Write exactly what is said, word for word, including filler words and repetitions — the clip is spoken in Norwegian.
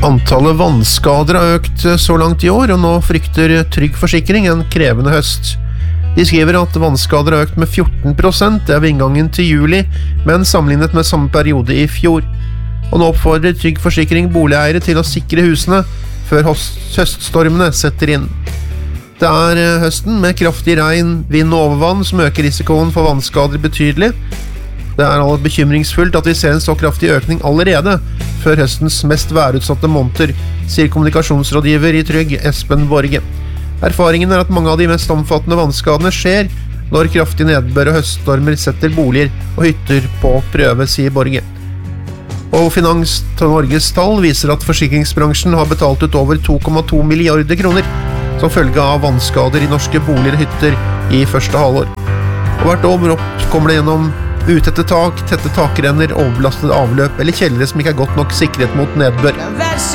Antallet vannskader har økt så langt i år, og nå frykter Trygg Forsikring en krevende høst. De skriver at vannskader har økt med fjorten prosent ved inngangen til juli, men sammenlignet med samme periode i fjor. Og nå oppfordrer Trygg Forsikring boligeiere til å sikre husene før høststormene setter inn. Det er høsten med kraftig regn, vind og overvann som øker risikoen for vannskader betydelig. Det er allerede bekymringsfullt at vi ser en så kraftig økning allerede før høstens mest værutsatte måneder, sier kommunikasjonsrådgiver i Trygg, Espen Borge. Erfaringen er at mange av de mest omfattende vannskadene skjer når kraftig nedbør og høststormer setter boliger og hytter på prøve, sier Borge. Og Finans til Norges tall viser at forsikringsbransjen har betalt ut over to komma to milliarder kroner som følge av vannskader i norske boliger og hytter i første halvår. Og hvert år kommer det gjennom utette tak, tette takrenner, overbelastede avløp eller kjellere som ikke er godt nok sikret mot nedbør.